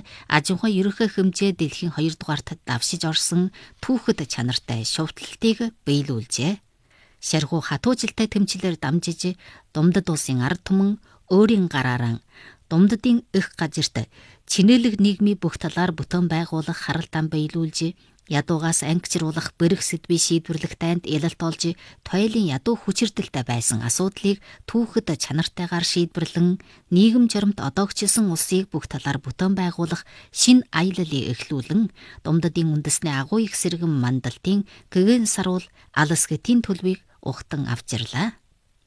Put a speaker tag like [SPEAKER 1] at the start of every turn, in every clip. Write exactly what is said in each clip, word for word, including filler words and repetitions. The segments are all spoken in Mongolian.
[SPEAKER 1] ажинхой ерөнхий хэмжээ дэлхийн хоёрдугаарт давшиж орсон түүхэд чанартай шувталтыг биелүүлжээ. Шаргуу хатуужилтай тэмцлэр дамжиж Думдад улсын ард түмэн өөрийн гараараа Думдадын их газарт чинэлэг нийгмийн бүх талаар бүтэн байгуулах харалтан биелүүлж ядуугаас ангичруулах бэрх сэдвийн шийдвэрлэх танд ялалт олж тойлын ядуу хүчирдэлтэй байсан асуудлыг түүхэд чанартайгаар шийдвэрлэн нийгэм журамт одоогчилсан улсыг бүх талаар бүтэн байгуулах шин аяллыг эхлүүлэн Думдадын үндэсний агуу их сэргэн мандалтын гэгэн саруул алс гэтийн төлөвийг ухтан авчирлаа.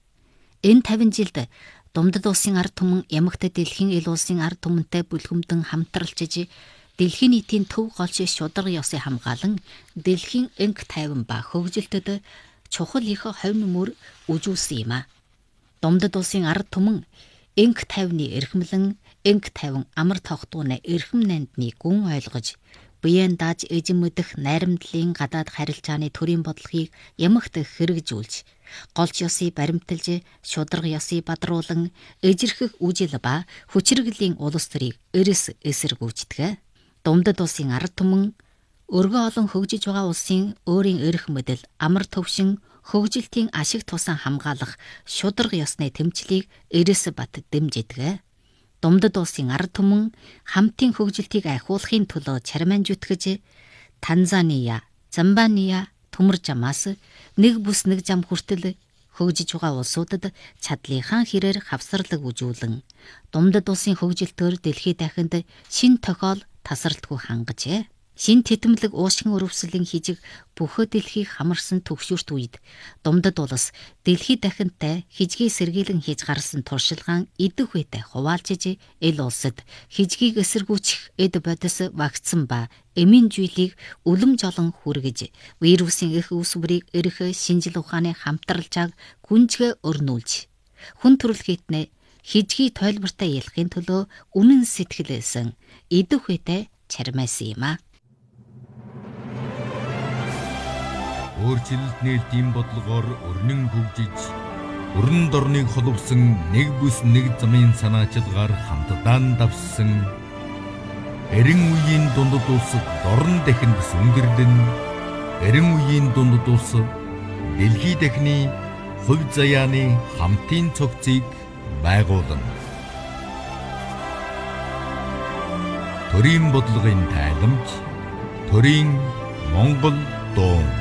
[SPEAKER 1] Энэ тавин жилд Думдад улсын ард түмэн ямагт дэлхийн ил улсын ард түмэнтэй бүлгэмдэн хамтралчиж дэлхийн нийтийн төв голч шударга ёсыг хамгаалan дэлхийн энх тайван ба хөгжилтөд чухал их ховь нөмөр үжүүлсэн юм а. Думдад улсын ард түмэн энх тайвны эрхэмлэн энх тайван амар тогтууны эрхэм нандны гүн ойлгож биеэн дааж эзэн мэдэх найрамдлын гадаад харилцааны төрийн бодлогыг ямагт хэрэгжүүлж голч ёсыг баримталж шударга ёсыг бадруулан эжирхэх үжил ба хүчиргэлийн улс төрийг эрс эсэргүүцдэг. Думдад улсын ард түмэн өргөө олон хөгжиж байгаа улсын өөрийн эрх мэдэл амар төвшин хөгжилтийн ашиг тусан хамгаалах шударга ёсны тэмцлийг эрс бат дэмждэг. Думдад улсын ард түмэн хамтын хөгжилтийг ахиулахын төлөө чарман зүтгэж Танзания, Замбания, Төмөр замаас нэг бүс нэг зам хүртэл хөгжиж байгаа улсуудад чадлынхаа хэрээр хавсарлаг үзүүлэн Думдад улсын хөгжилтөөр дэлхийд дахинд шин тохиол тасралтгүй хангажээ. Шин тэтэмлэг уушгин өрөвслийн хижиг бүхэл дэлхийг хамарсан төгшөрт үед Думдад улс дэлхийд дахинтай хижгийг сэргийлэн хийж гарсан туршилгаан идэх үедээ хуваалцж эл улсад хижгийг эсэргүүцэх эд бодис вакцин ба эмийн зүйлийг үлэм жолон хүргэж вирусын их үүсвэрийг эрэх шинжил ухааны хамтралжааг гүнзгий өрнүүлж хүн төрөл хитнэ хижгийг тойлбортой ялахын төлөө үнэн сэтгэлээсэн идэх үедээ чармайсан юм а.
[SPEAKER 2] Өөрчлөлт нээлтийн бодлогоор өрнөн хөгжиж, өрн дорныг холбосон нэг бүс нэг замын санаачилгаар хамтдаа давссан эрен үеийн дундад улс дорн дахинд сүнгэрлэн эрен үеийн дундад улс дэлхий дахины хувь заяаны хамтын цогцыг байгуулна. Төрийн бодлогын тайламж, төрийн Монгол дуу.